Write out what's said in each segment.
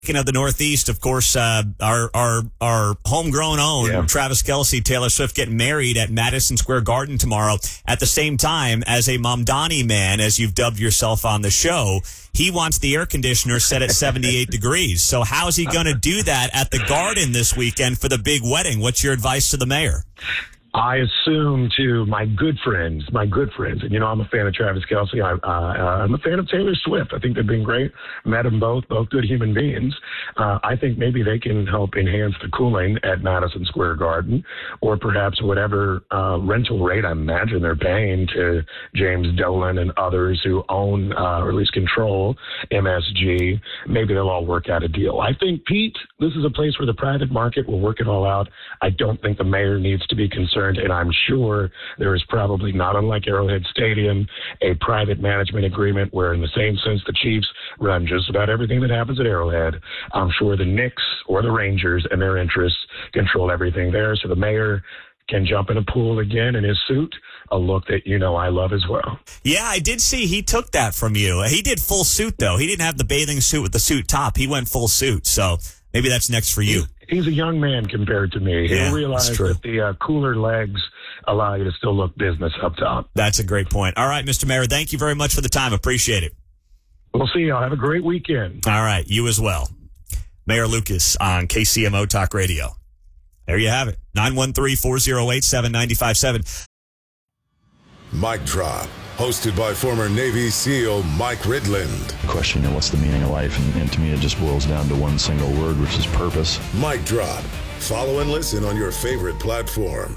Speaking of the Northeast, of course, our homegrown own Travis Kelce, Taylor Swift getting married at Madison Square Garden tomorrow. At the same time, as a Mamdani man, as you've dubbed yourself on the show, he wants the air conditioner set at 78 degrees. So how's he going to do that at the Garden this weekend for the big wedding? What's your advice to the mayor? I assume to my good friends, and I'm a fan of Travis Kelce. I'm a fan of Taylor Swift. I think they've been great. Met them both good human beings. I think maybe they can help enhance the cooling at Madison Square Garden, or perhaps whatever rental rate I imagine they're paying to James Dolan and others who own, or at least control, MSG. Maybe they'll all work out a deal. I think, Pete, this is a place where the private market will work it all out. I don't think the mayor needs to be concerned. And I'm sure there is probably, not unlike Arrowhead Stadium, a private management agreement where, in the same sense, the Chiefs run just about everything that happens at Arrowhead. I'm sure the Knicks or the Rangers and their interests control everything there. So the mayor can jump in a pool again in his suit, a look that I love as well. Yeah, I did see he took that from you. He did full suit, though. He didn't have the bathing suit with the suit top. He went full suit. So maybe that's next for you. He's a young man compared to me. He'll realize that the cooler legs allow you to still look business up top. That's a great point. All right, Mr. Mayor, thank you very much for the time. Appreciate it. We'll see y'all. Have a great weekend. All right, you as well. Mayor Lucas on KCMO Talk Radio. There you have it. 913-408-7957. Mic Drop, hosted by former Navy SEAL Mike Ridland. Question, what's the meaning of life? And to me, it just boils down to one single word, which is purpose. Mic Drop. Follow and listen on your favorite platform.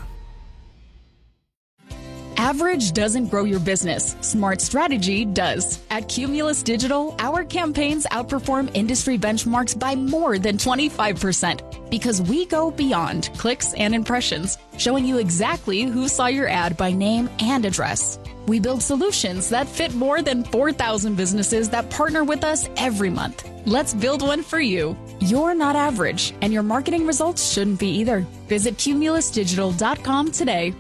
Average doesn't grow your business. Smart strategy does. At Cumulus Digital, our campaigns outperform industry benchmarks by more than 25% because we go beyond clicks and impressions, showing you exactly who saw your ad by name and address. We build solutions that fit more than 4,000 businesses that partner with us every month. Let's build one for you. You're not average, and your marketing results shouldn't be either. Visit cumulusdigital.com today.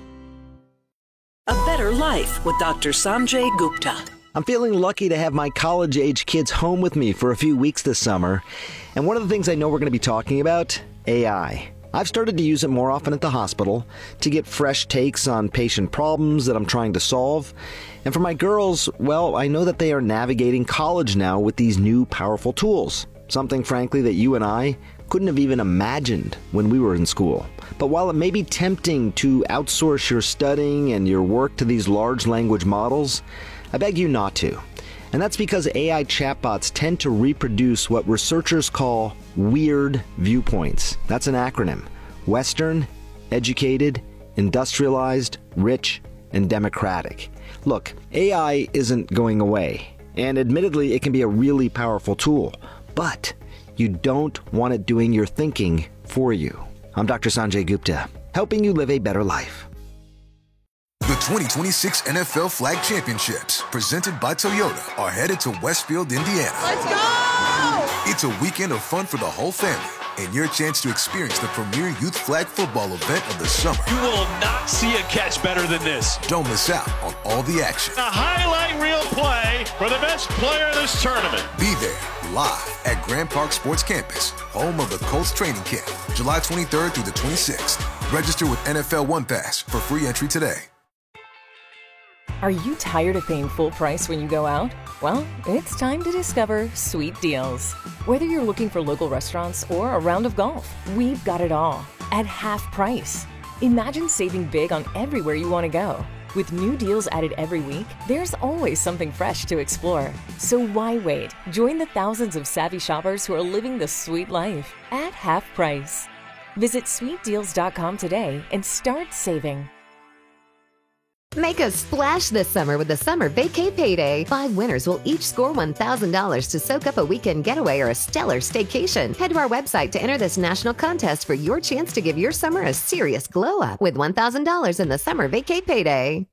A Better Life with Dr. Sanjay Gupta. I'm feeling lucky to have my college-age kids home with me for a few weeks this summer. And one of the things I know we're going to be talking about, AI. I've started to use it more often at the hospital to get fresh takes on patient problems that I'm trying to solve. And for my girls, well, I know that they are navigating college now with these new powerful tools. Something, frankly, that you and I couldn't have even imagined when we were in school. But while it may be tempting to outsource your studying and your work to these large language models, I beg you not to. And that's because AI chatbots tend to reproduce what researchers call weird viewpoints. That's an acronym. Western, educated, industrialized, rich, and democratic. Look, AI isn't going away. And admittedly, it can be a really powerful tool. But you don't want it doing your thinking for you. I'm Dr. Sanjay Gupta, helping you live a better life. The 2026 NFL Flag Championships, presented by Toyota, are headed to Westfield, Indiana. Let's go! It's a weekend of fun for the whole family and your chance to experience the premier youth flag football event of the summer. You will not see a catch better than this. Don't miss out on all the action. A highlight reel play for the best player in this tournament. Be there live at Grand Park Sports Campus, home of the Colts training camp, July 23rd through the 26th. Register with NFL One Pass for free entry today. Are you tired of paying full price when you go out? Well, it's time to discover Sweet Deals. Whether you're looking for local restaurants or a round of golf, we've got it all at half price. Imagine saving big on everywhere you want to go. With new deals added every week, there's always something fresh to explore. So why wait? Join the thousands of savvy shoppers who are living the sweet life at half price. Visit sweetdeals.com today and start saving. Make a splash this summer with the Summer Vacay Payday. 5 winners will each score $1,000 to soak up a weekend getaway or a stellar staycation. Head to our website to enter this national contest for your chance to give your summer a serious glow up with $1,000 in the Summer Vacay Payday.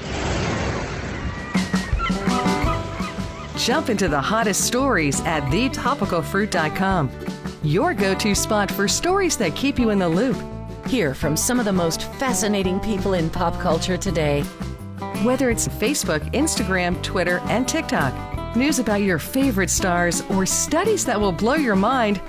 Jump into the hottest stories at thetopicalfruit.com. Your go-to spot for stories that keep you in the loop. Hear from some of the most fascinating people in pop culture today. Whether it's Facebook, Instagram, Twitter, and TikTok, News about your favorite stars or studies that will blow your mind,